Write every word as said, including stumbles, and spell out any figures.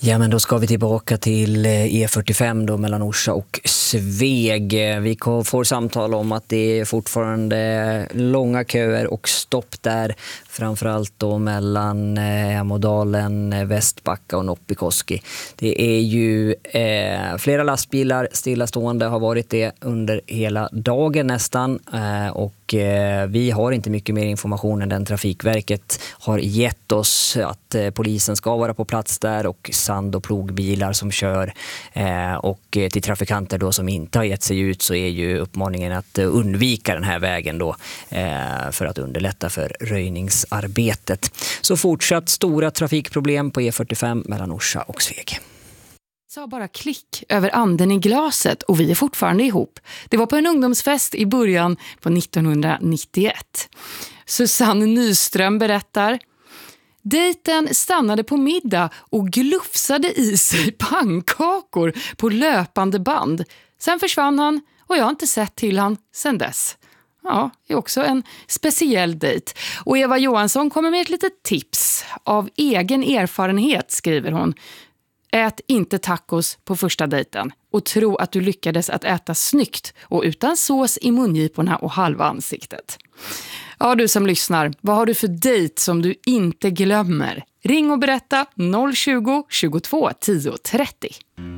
Ja, men då ska vi tillbaka till E fyrtiofem då mellan Orsa och Sveg. Vi får samtal om att det är fortfarande långa köer och stopp där. Framförallt då mellan Ämodalen, Västbacka och Noppikoski. Det är ju eh, flera lastbilar stillastående, har varit det under hela dagen nästan. Eh, och eh, vi har inte mycket mer information än den Trafikverket har gett oss, att eh, polisen ska vara på plats där och sand- och plogbilar som kör. Eh, och till trafikanter då som inte har gett sig ut så är ju uppmaningen att undvika den här vägen då eh, för att underlätta för röjningsarbetet. Så fortsatt stora trafikproblem på E fyrtiofem mellan Orsa och Sveg. Sa bara klick över anden i glaset och vi är fortfarande ihop. Det var på en ungdomsfest i början på nittonhundranittioett. Susanne Nyström berättar: dejten stannade på middag och glufsade i sig pannkakor på löpande band. Sen försvann han och jag har inte sett till han sedan dess. Ja, det är också en speciell dejt. Och Eva Johansson kommer med ett litet tips. Av egen erfarenhet, skriver hon: ät inte tacos på första dejten och tro att du lyckades att äta snyggt och utan sås i mungiporna och halva ansiktet. Ja, du som lyssnar, vad har du för dejt som du inte glömmer? Ring och berätta noll tjugo, tjugotvå, tio trettio.